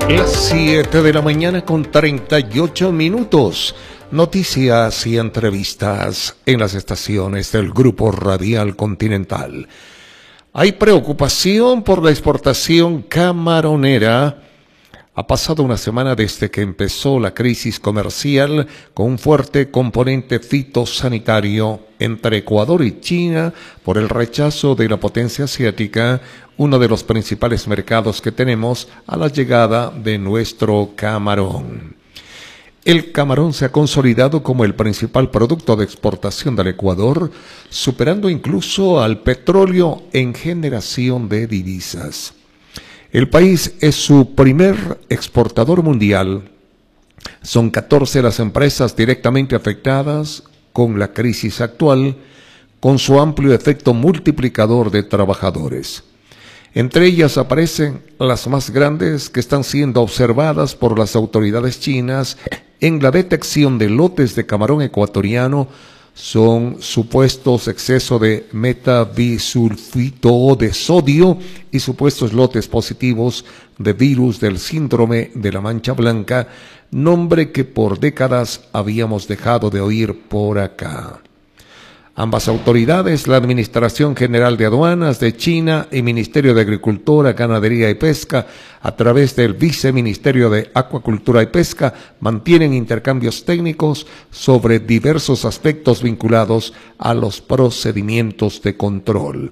Las 7 de la mañana con 38 minutos. Noticias y entrevistas en las estaciones del Grupo Radial Continental. Hay preocupación por la exportación camaronera. Ha pasado una semana desde que empezó la crisis comercial con un fuerte componente fitosanitario entre Ecuador y China por el rechazo de la potencia asiática, uno de los principales mercados que tenemos a la llegada de nuestro camarón. El camarón se ha consolidado como el principal producto de exportación del Ecuador, superando incluso al petróleo en generación de divisas. El país es su primer exportador mundial. Son 14 las empresas directamente afectadas con la crisis actual, con su amplio efecto multiplicador de trabajadores. Entre ellas aparecen las más grandes que están siendo observadas por las autoridades chinas en la detección de lotes de camarón ecuatoriano. Son supuestos exceso de metabisulfito de sodio y supuestos lotes positivos de virus del síndrome de la mancha blanca, nombre que por décadas habíamos dejado de oír por acá. Ambas autoridades, la Administración General de Aduanas de China y Ministerio de Agricultura, Ganadería y Pesca, a través del Viceministerio de Acuacultura y Pesca, mantienen intercambios técnicos sobre diversos aspectos vinculados a los procedimientos de control.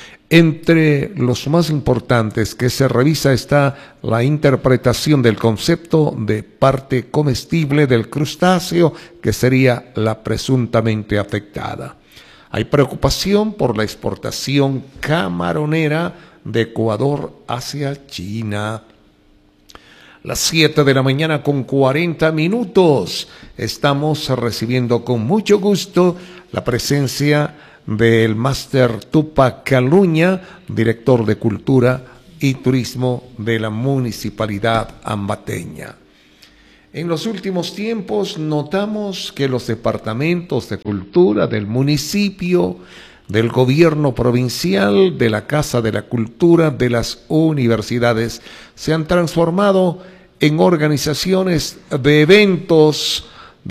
Entre los más importantes que se revisa está la interpretación del concepto de parte comestible del crustáceo, que sería la presuntamente afectada. Hay preocupación por la exportación camaronera de Ecuador hacia China. Las 7 de la mañana con 40 minutos. Estamos recibiendo con mucho gusto la presencia del máster Tupac Caluña, director de Cultura y Turismo de la Municipalidad Ambateña. En los últimos tiempos notamos que los departamentos de cultura del municipio, del gobierno provincial, de la Casa de la Cultura, de las universidades, se han transformado en organizaciones de eventos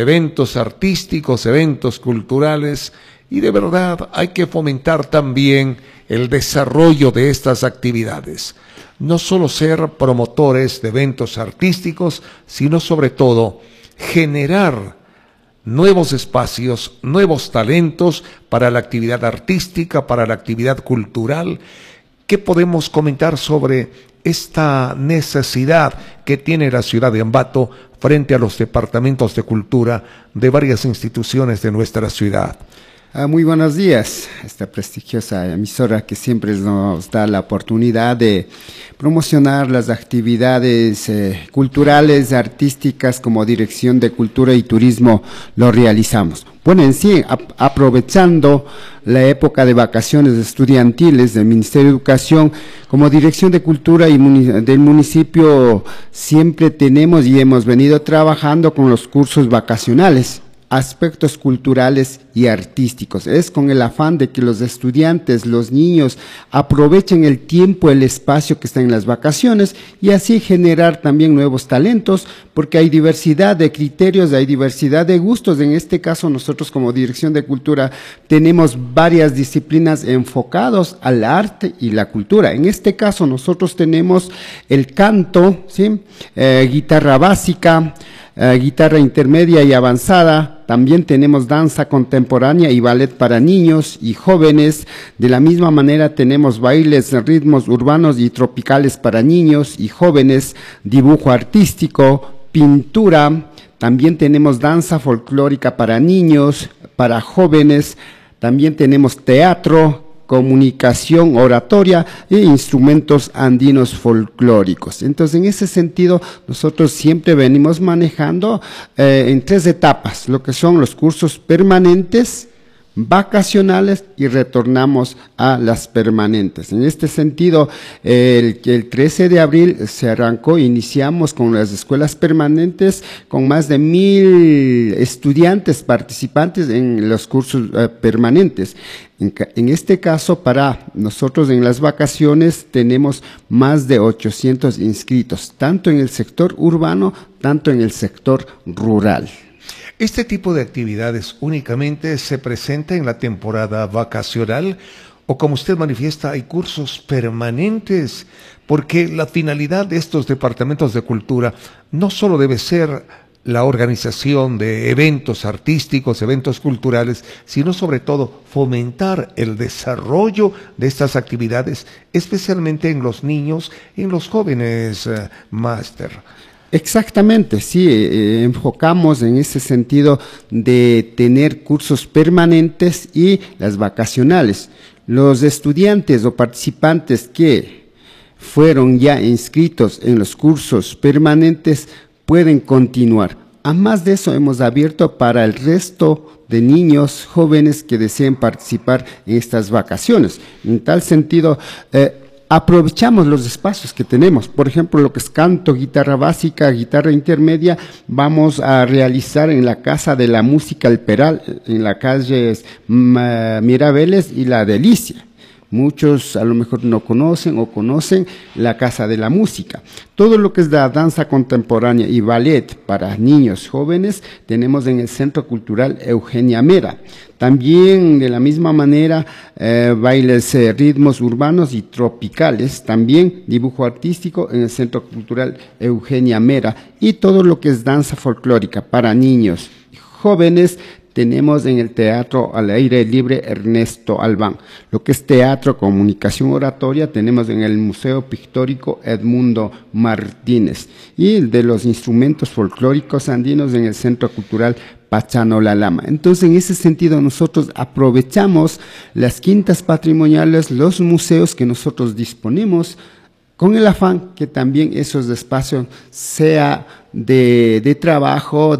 artísticos, eventos culturales, y de verdad hay que fomentar también el desarrollo de estas actividades. No solo ser promotores de eventos artísticos, sino sobre todo generar nuevos espacios, nuevos talentos para la actividad artística, para la actividad cultural. ¿Qué podemos comentar sobre esta necesidad que tiene la ciudad de Ambato frente a los departamentos de cultura de varias instituciones de nuestra ciudad? Muy buenos días, esta prestigiosa emisora que siempre nos da la oportunidad de promocionar las actividades culturales, artísticas, como Dirección de Cultura y Turismo lo realizamos. Bueno, en sí, aprovechando la época de vacaciones estudiantiles del Ministerio de Educación, como Dirección de Cultura y del municipio siempre tenemos y hemos venido trabajando con los cursos vacacionales, aspectos culturales y artísticos. Es con el afán de que los estudiantes, los niños, aprovechen el tiempo, el espacio que está en las vacaciones y así generar también nuevos talentos, porque hay diversidad de criterios, hay diversidad de gustos. En este caso, nosotros como Dirección de Cultura tenemos varias disciplinas enfocados al arte y la cultura. En este caso, nosotros tenemos el canto, ¿sí? Guitarra básica, guitarra intermedia y avanzada. También tenemos danza contemporánea y ballet para niños y jóvenes. De la misma manera tenemos bailes, ritmos urbanos y tropicales para niños y jóvenes, dibujo artístico, pintura. También tenemos danza folclórica para niños, para jóvenes. También tenemos teatro, comunicación oratoria e instrumentos andinos folclóricos. Entonces, en ese sentido, nosotros siempre venimos manejando en 3 etapas, lo que son los cursos permanentes, vacacionales y retornamos a las permanentes. En este sentido, el 13 de abril se arrancó, iniciamos con las escuelas permanentes con más de 1000 estudiantes participantes en los cursos permanentes. En este caso, para nosotros en las vacaciones tenemos más de 800 inscritos, tanto en el sector urbano, tanto en el sector rural. ¿Este tipo de actividades únicamente se presenta en la temporada vacacional o, como usted manifiesta, hay cursos permanentes? Porque la finalidad de estos departamentos de cultura no solo debe ser la organización de eventos artísticos, eventos culturales, sino sobre todo fomentar el desarrollo de estas actividades, especialmente en los niños, en los jóvenes, máster. Exactamente, sí, enfocamos en ese sentido de tener cursos permanentes y las vacacionales. Los estudiantes o participantes que fueron ya inscritos en los cursos permanentes pueden continuar. Además de eso, hemos abierto para el resto de niños jóvenes que deseen participar en estas vacaciones. En tal sentido, aprovechamos los espacios que tenemos. Por ejemplo, lo que es canto, guitarra básica, guitarra intermedia, vamos a realizar en la Casa de la Música El Peral, en la calle Mirabeles y La Delicia. Muchos a lo mejor no conocen o conocen la Casa de la Música. Todo lo que es la danza contemporánea y ballet para niños jóvenes tenemos en el Centro Cultural Eugenia Mera. También de la misma manera bailes, ritmos urbanos y tropicales, también dibujo artístico en el Centro Cultural Eugenia Mera, y todo lo que es danza folclórica para niños jóvenes tenemos en el Teatro al Aire Libre Ernesto Albán. Lo que es teatro, comunicación oratoria, tenemos en el Museo Pictórico Edmundo Martínez. Y de los instrumentos folclóricos andinos en el Centro Cultural Pachano La Lama. Entonces, en ese sentido, nosotros aprovechamos las quintas patrimoniales, los museos que nosotros disponemos, con el afán que también esos espacios sea de trabajo,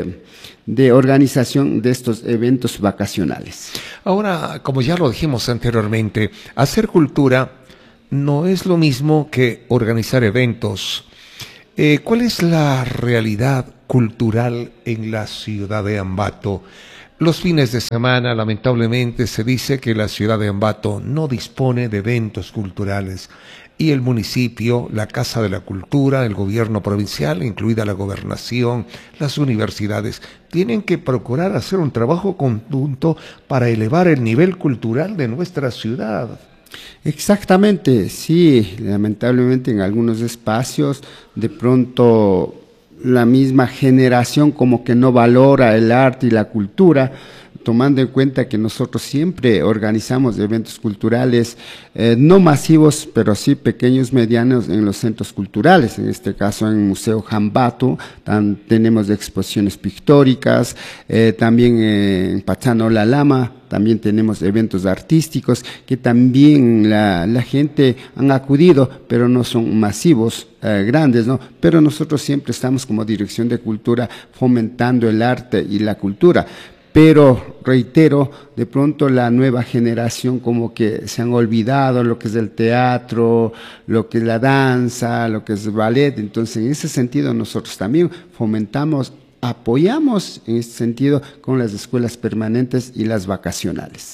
de organización de estos eventos vacacionales. Ahora, como ya lo dijimos anteriormente, hacer cultura no es lo mismo que organizar eventos. ¿Cuál es la realidad cultural en la ciudad de Ambato? Los fines de semana, lamentablemente, se dice que la ciudad de Ambato no dispone de eventos culturales. Y el municipio, la Casa de la Cultura, el gobierno provincial, incluida la gobernación, las universidades, tienen que procurar hacer un trabajo conjunto para elevar el nivel cultural de nuestra ciudad. Exactamente, sí, lamentablemente en algunos espacios de pronto la misma generación como que no valora el arte y la cultura, tomando en cuenta que nosotros siempre organizamos eventos culturales, no masivos, pero sí pequeños, medianos en los centros culturales. En este caso en el Museo Ambato tenemos exposiciones pictóricas, también en Pachano La Lama también tenemos eventos artísticos que también la gente han acudido, pero no son masivos, grandes, ¿no? Pero nosotros siempre estamos como Dirección de Cultura fomentando el arte y la cultura. Pero, reitero, de pronto la nueva generación como que se han olvidado lo que es el teatro, lo que es la danza, lo que es el ballet. Entonces, en ese sentido, nosotros también fomentamos, apoyamos en ese sentido con las escuelas permanentes y las vacacionales.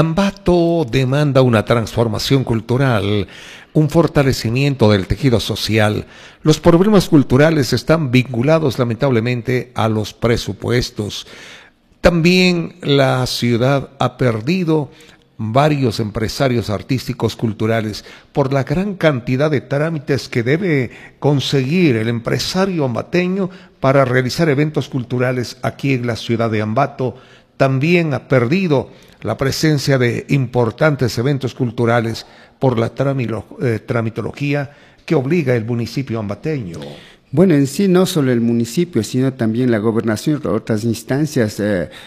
Ambato demanda una transformación cultural, un fortalecimiento del tejido social. Los problemas culturales están vinculados lamentablemente a los presupuestos. También la ciudad ha perdido varios empresarios artísticos culturales por la gran cantidad de trámites que debe conseguir el empresario ambateño para realizar eventos culturales aquí en la ciudad de Ambato. También ha perdido la presencia de importantes eventos culturales por la tramitología que obliga el municipio ambateño. Bueno, en sí no solo el municipio, sino también la gobernación, otras instancias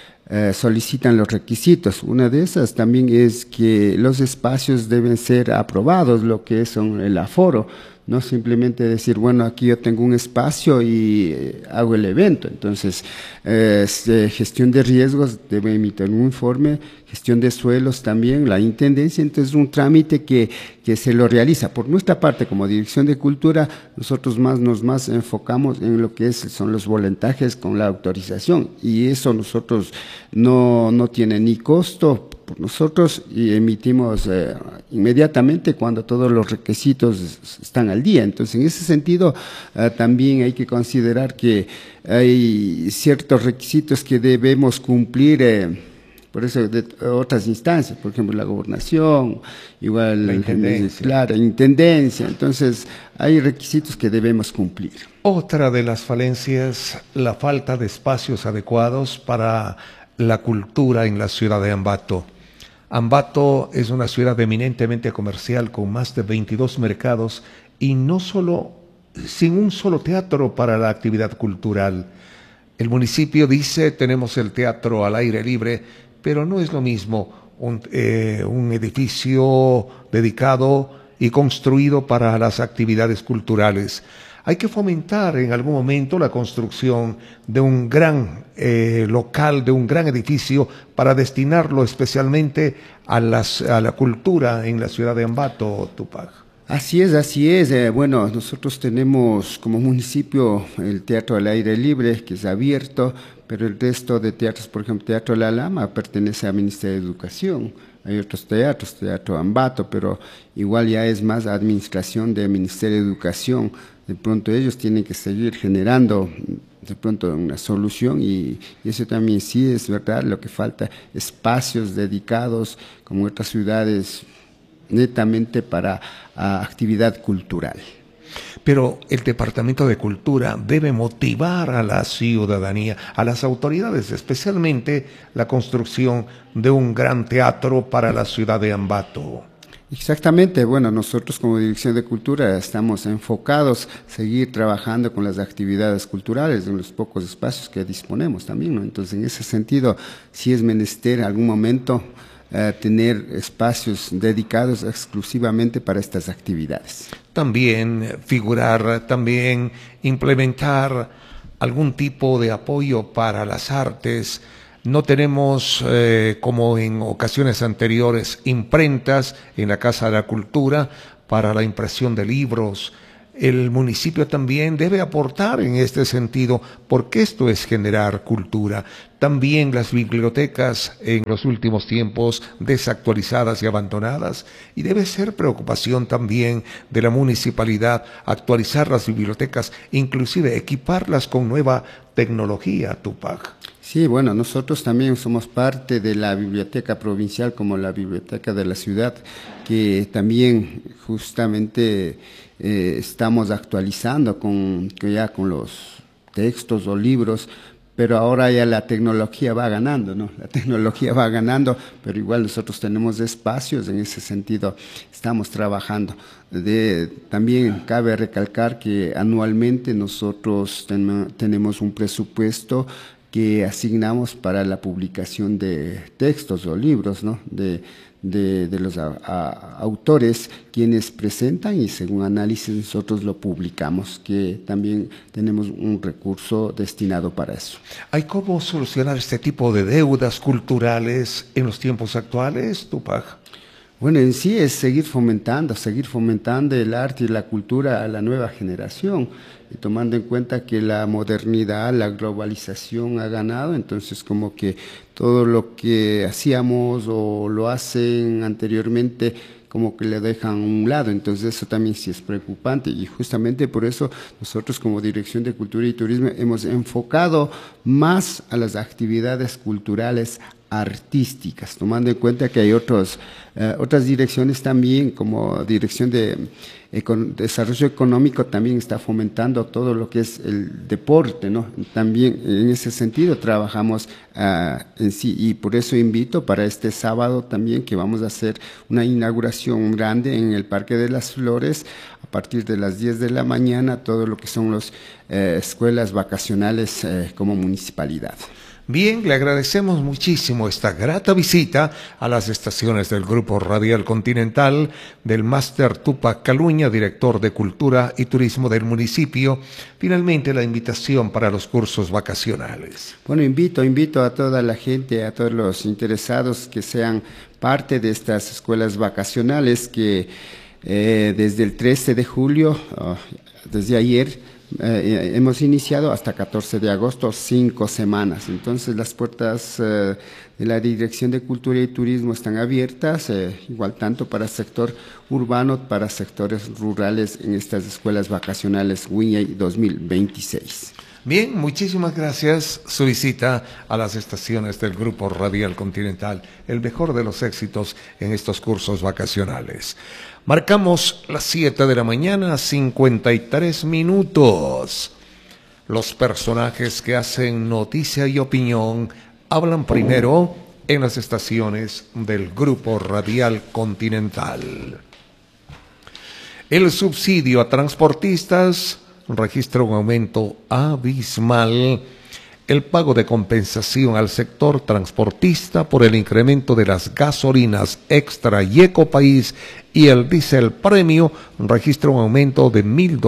solicitan los requisitos. Una de esas también es que los espacios deben ser aprobados, lo que son el aforo, no simplemente decir, bueno, aquí yo tengo un espacio y hago el evento. Entonces, gestión de riesgos debe emitir un informe, gestión de suelos también, la intendencia. Entonces, un trámite que se lo realiza. Por nuestra parte, como Dirección de Cultura, nosotros nos enfocamos en lo que son los voluntajes con la autorización, y eso nosotros no tiene ni costo por nosotros, y emitimos inmediatamente cuando todos los requisitos están al día. Entonces, en ese sentido, también hay que considerar que hay ciertos requisitos que debemos cumplir, por eso de otras instancias, por ejemplo la gobernación, igual la intendencia. Claro, intendencia. Entonces hay requisitos que debemos cumplir. Otra de las falencias, la falta de espacios adecuados para la cultura en la ciudad de Ambato. Ambato es una ciudad eminentemente comercial con más de 22 mercados y sin un solo teatro para la actividad cultural. El municipio dice tenemos el teatro al aire libre, pero no es lo mismo un edificio dedicado y construido para las actividades culturales. Hay que fomentar en algún momento la construcción de un gran local, de un gran edificio, para destinarlo especialmente a la cultura en la ciudad de Ambato, Tupac. Así es. Bueno, nosotros tenemos como municipio el teatro al aire libre, que es abierto, pero el resto de teatros, por ejemplo, Teatro La Lama, pertenece al Ministerio de Educación. Hay otros teatros, Teatro Ambato, pero igual ya es más administración del Ministerio de Educación. De pronto ellos tienen que seguir generando de pronto una solución, y eso también sí es verdad. Lo que falta, espacios dedicados como otras ciudades netamente para actividad cultural. Pero el Departamento de Cultura debe motivar a la ciudadanía, a las autoridades, especialmente la construcción de un gran teatro para la ciudad de Ambato. Exactamente. Bueno, nosotros como Dirección de Cultura estamos enfocados a seguir trabajando con las actividades culturales en los pocos espacios que disponemos también, ¿no? Entonces, en ese sentido, sí es menester en algún momento tener espacios dedicados exclusivamente para estas actividades. También implementar algún tipo de apoyo para las artes. No tenemos, como en ocasiones anteriores, imprentas en la Casa de la Cultura para la impresión de libros. El municipio también debe aportar en este sentido, porque esto es generar cultura. También las bibliotecas en los últimos tiempos desactualizadas y abandonadas, y debe ser preocupación también de la municipalidad actualizar las bibliotecas, inclusive equiparlas con nueva tecnología, Tupac. Sí, bueno, nosotros también somos parte de la biblioteca provincial, como la biblioteca de la ciudad, que también justamente estamos actualizando con los textos o libros, pero ahora ya la tecnología va ganando, ¿no? La tecnología va ganando, pero igual nosotros tenemos espacios, en ese sentido estamos trabajando. También cabe recalcar que anualmente nosotros tenemos un presupuesto que asignamos para la publicación de textos o libros, ¿no? de los autores, quienes presentan, y según análisis nosotros lo publicamos, que también tenemos un recurso destinado para eso. ¿Hay cómo solucionar este tipo de deudas culturales en los tiempos actuales, Tupac? Bueno, en sí es seguir fomentando el arte y la cultura a la nueva generación, y tomando en cuenta que la modernidad, la globalización ha ganado. Entonces como que todo lo que hacíamos o lo hacen anteriormente como que le dejan a un lado. Entonces eso también sí es preocupante, y justamente por eso nosotros como Dirección de Cultura y Turismo hemos enfocado más a las actividades culturales artísticas, tomando en cuenta que hay otras direcciones también, como Dirección de Desarrollo Económico, también está fomentando todo lo que es el deporte, ¿no? También en ese sentido trabajamos en sí, y por eso invito para este sábado también, que vamos a hacer una inauguración grande en el Parque de las Flores a partir de las 10 de la mañana, todo lo que son las escuelas vacacionales como municipalidad. Bien, le agradecemos muchísimo esta grata visita a las estaciones del Grupo Radial Continental del Máster Tupac Caluña, director de Cultura y Turismo del municipio. Finalmente, la invitación para los cursos vacacionales. Bueno, invito a toda la gente, a todos los interesados que sean parte de estas escuelas vacacionales que desde el 13 de julio, desde ayer, hemos iniciado hasta 14 de agosto, 5 semanas. Entonces las puertas de la Dirección de Cultura y Turismo están abiertas, igual tanto para sector urbano, para sectores rurales en estas escuelas vacacionales Wiñay 2026. Bien, muchísimas gracias. Su visita a las estaciones del Grupo Radial Continental, el mejor de los éxitos en estos cursos vacacionales. Marcamos las 7 de la mañana, 53 minutos. Los personajes que hacen noticia y opinión hablan primero en las estaciones del Grupo Radial Continental. El subsidio a transportistas registra un aumento abismal. El pago de compensación al sector transportista por el incremento de las gasolinas extra y ecopaís y el diésel premio registra un aumento de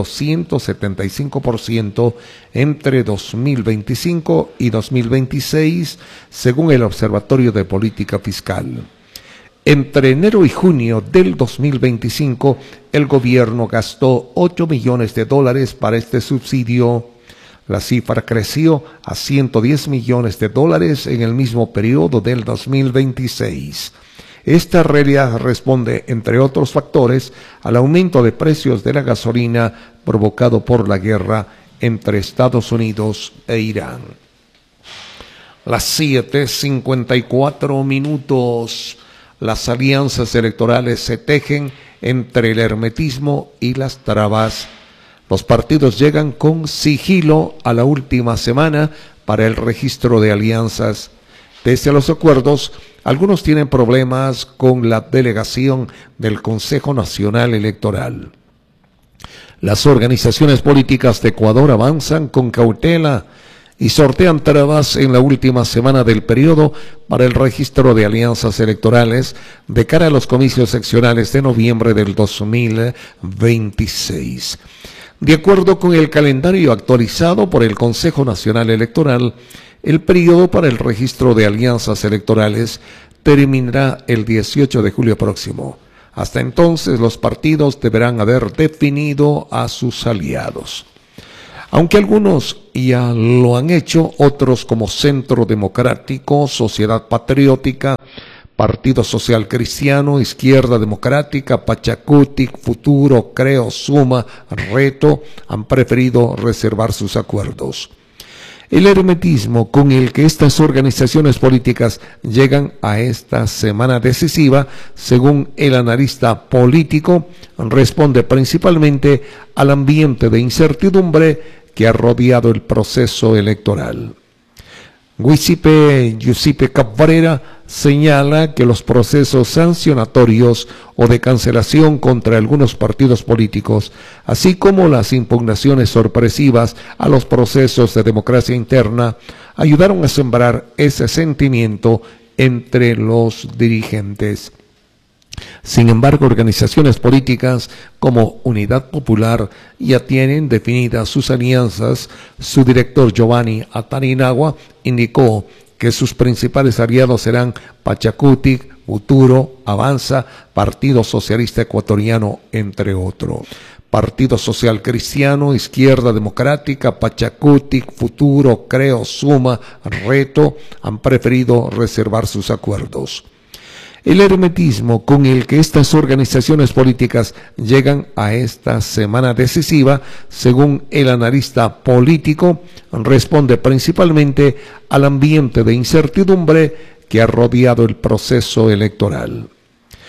1.275% entre 2025 y 2026, según el Observatorio de Política Fiscal. Entre enero y junio del 2025, el gobierno gastó $8 millones para este subsidio. La cifra creció a $110 millones en el mismo periodo del 2026. Esta realidad responde, entre otros factores, al aumento de precios de la gasolina provocado por la guerra entre Estados Unidos e Irán. Las 7:54 minutos. Las alianzas electorales se tejen entre el hermetismo y las trabas. Los partidos llegan con sigilo a la última semana para el registro de alianzas. Pese a los acuerdos, algunos tienen problemas con la delegación del Consejo Nacional Electoral. Las organizaciones políticas de Ecuador avanzan con cautela y sortean trabas en la última semana del periodo para el registro de alianzas electorales de cara a los comicios seccionales de noviembre del 2026. De acuerdo con el calendario actualizado por el Consejo Nacional Electoral, el periodo para el registro de alianzas electorales terminará el 18 de julio próximo. Hasta entonces, los partidos deberán haber definido a sus aliados. Aunque algunos ya lo han hecho, otros como Centro Democrático, Sociedad Patriótica, Partido Social Cristiano, Izquierda Democrática, Pachacutic, Futuro, Creo, Suma, Reto, han preferido reservar sus acuerdos. El hermetismo con el que estas organizaciones políticas llegan a esta semana decisiva, según el analista político, responde principalmente al ambiente de incertidumbre que ha rodeado el proceso electoral. Giuseppe Cabrera señala que los procesos sancionatorios o de cancelación contra algunos partidos políticos, así como las impugnaciones sorpresivas a los procesos de democracia interna, ayudaron a sembrar ese sentimiento entre los dirigentes. Sin embargo, organizaciones políticas como Unidad Popular ya tienen definidas sus alianzas. Su director Giovanni Atarinagua indicó que sus principales aliados serán Pachacutic, Futuro, Avanza, Partido Socialista Ecuatoriano, entre otros. Partido Social Cristiano, Izquierda Democrática, Pachacutic, Futuro, Creo, Suma, Reto han preferido reservar sus acuerdos. El hermetismo con el que estas organizaciones políticas llegan a esta semana decisiva, según el analista político, responde principalmente al ambiente de incertidumbre que ha rodeado el proceso electoral.